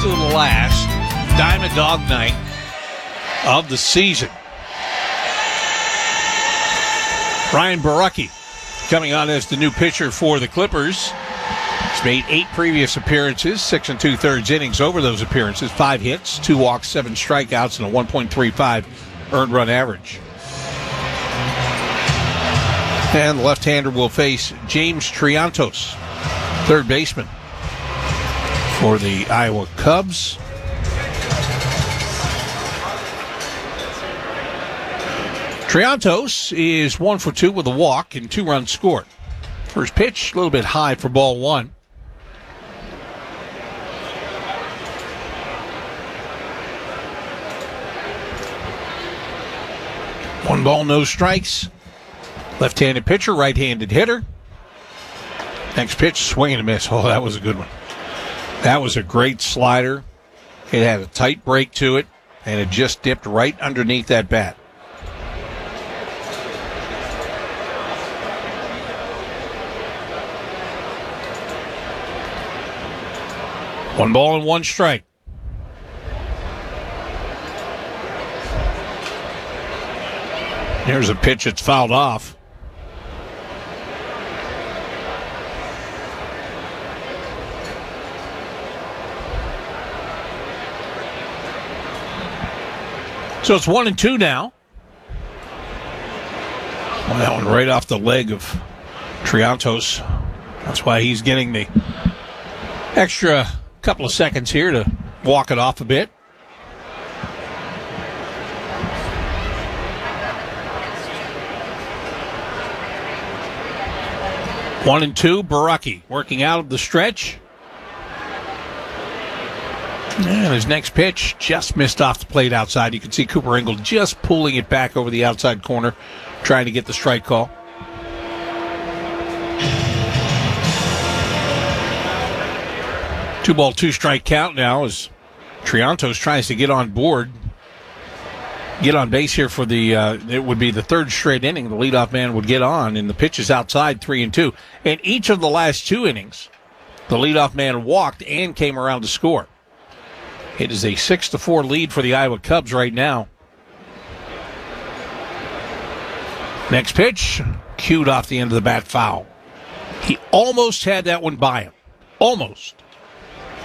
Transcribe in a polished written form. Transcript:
to the last Diamond Dog Night of the season. Ryan Borucki coming on as the new pitcher for the Clippers. He's made 8 previous appearances, 6 2/3 innings over those appearances, 5 hits, 2 walks, 7 strikeouts, and a 1.35 earned run average. And the left-hander will face James Triantos, third baseman for the Iowa Cubs. Triantos is 1 for 2 with a walk and 2 runs scored. First pitch, a little bit high for ball 1. One ball, no strikes. Left-handed pitcher, right-handed hitter. Next pitch, swing and a miss. Oh, that was a good one. That was a great slider. It had a tight break to it, and it just dipped right underneath that bat. One ball and 1 strike. Here's a pitch that's fouled off. So it's 1-2 now. Well, that one right off the leg of Triantos. That's why he's getting the extra couple of seconds here to walk it off a bit. One and two, Borucki working out of the stretch. And his next pitch just missed off the plate outside. You can see Cooper Engel just pulling it back over the outside corner, trying to get the strike call. Two ball, 2 strike count now as Triantos tries to get on board, get on base here for the, it would be the 3rd straight inning. The leadoff man would get on, and the pitch is outside, 3-2. In each of the last 2 innings, the leadoff man walked and came around to score. It is a 6-4 lead for the Iowa Cubs right now. Next pitch, cued off the end of the bat, foul. He almost had that one by him. Almost.